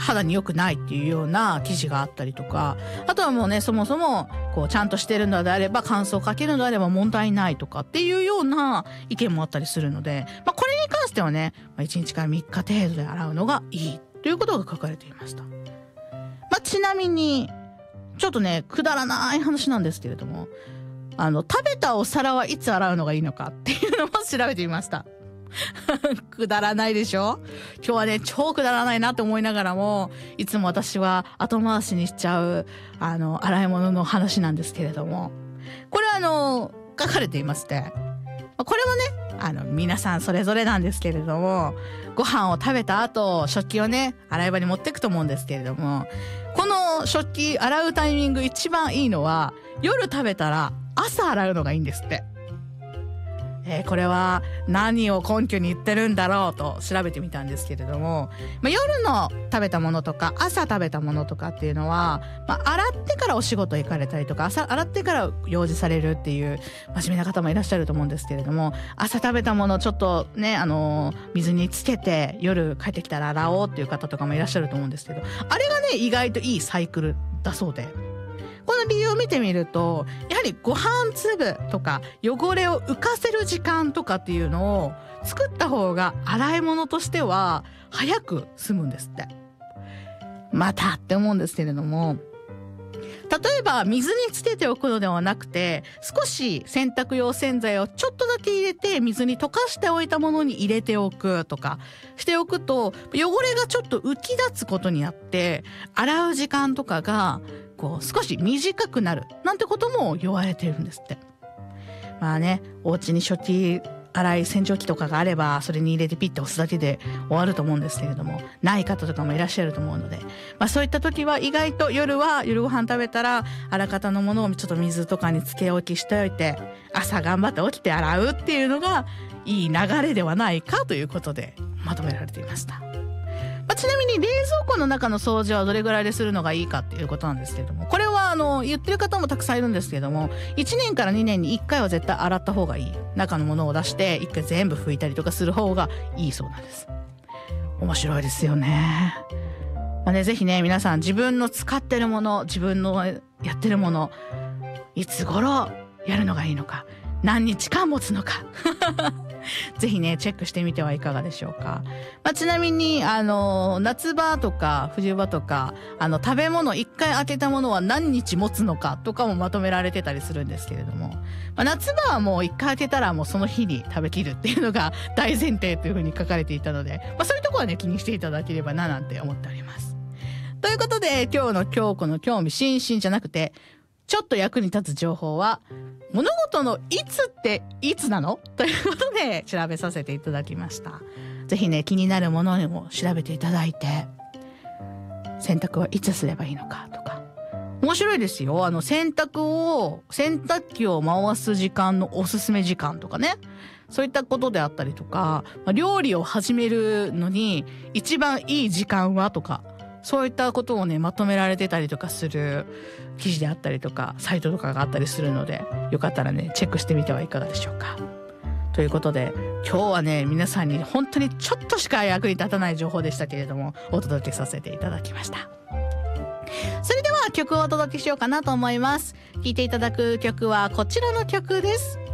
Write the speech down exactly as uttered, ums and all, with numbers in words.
肌に良くないっていうような記事があったりとか、あとはもうねそもそもこうちゃんとしてるのであれば乾燥かけるのであれば問題ないとかっていうような意見もあったりするので、まあ、これに関してはね、まあ、いちにちからみっか程度で洗うのがいいということが書かれていました。まあ、ちなみにちょっとねくだらない話なんですけれども、あの食べたお皿はいつ洗うのがいいのかっていうのも調べてみましたくだらないでしょ。今日はね超くだらないなと思いながらも、いつも私は後回しにしちゃうあの洗い物の話なんですけれども、これはあの書かれていまして、これはねあの皆さんそれぞれなんですけれども、ご飯を食べた後食器をね洗い場に持ってくと思うんですけれども、この食器洗うタイミング一番いいのは夜食べたら朝洗うのがいいんですって。えー、これは何を根拠に言ってるんだろうと調べてみたんですけれども、まあ、夜の食べたものとか朝食べたものとかっていうのは、まあ、洗ってからお仕事行かれたりとか朝洗ってから用事されるっていう真面目な方もいらっしゃると思うんですけれども、朝食べたものちょっとね、あのー、水につけて夜帰ってきたら洗おうっていう方とかもいらっしゃると思うんですけど、あれがね意外といいサイクルだそうで、この理由を見てみると、やはりご飯粒とか汚れを浮かせる時間とかっていうのを作った方が洗い物としては早く済むんですって。またって思うんですけれども、例えば水につけておくのではなくて、少し洗濯用洗剤をちょっとだけ入れて水に溶かしておいたものに入れておくとかしておくと、汚れがちょっと浮き立つことになって洗う時間とかがこう少し短くなるなんてことも言われているんですって。まあね、お家に食器洗い洗浄機とかがあればそれに入れてピッて押すだけで終わると思うんですけれども、ない方とかもいらっしゃると思うので、まあ、そういった時は意外と夜は夜ご飯食べたらあらかたのものをちょっと水とかにつけ置きしておいて、朝頑張って起きて洗うっていうのがいい流れではないかということでまとめられていました。まあ、ちなみに冷蔵庫の中の掃除はどれぐらいでするのがいいかっていうことなんですけれども、これはあの言ってる方もたくさんいるんですけれども、いちねんからにねんにいっかいは絶対洗った方がいい。中のものを出していっかい全部拭いたりとかする方がいいそうなんです。面白いですよね。まあね、ぜひね皆さん自分の使ってるもの、自分のやってるもの、いつ頃やるのがいいのか、何日間持つのかぜひねチェックしてみてはいかがでしょうか。まあ、ちなみにあの夏場とか冬場とかあの食べ物一回開けたものは何日持つのかとかもまとめられてたりするんですけれども、まあ、夏場はもう一回開けたらもうその日に食べきるっていうのが大前提というふうに書かれていたので、まあ、そういうところはね気にしていただければななんて思っております。ということで今日の京子の興味津々じゃなくてちょっと役に立つ情報は、物事のいつっていつなのということで調べさせていただきました。ぜひね気になるものにも調べていただいて、洗濯はいつすればいいのかとか、面白いですよ。あの洗濯を洗濯機を回す時間のおすすめ時間とかね、そういったことであったりとか、料理を始めるのに一番いい時間はとか、そういったことをねまとめられてたりとかする記事であったりとかサイトとかがあったりするので、よかったらねチェックしてみてはいかがでしょうか。ということで今日はね皆さんに本当にちょっとしか役に立たない情報でしたけれどもお届けさせていただきました。それでは曲をお届けしようかなと思います。聴いていただく曲はこちらの曲です。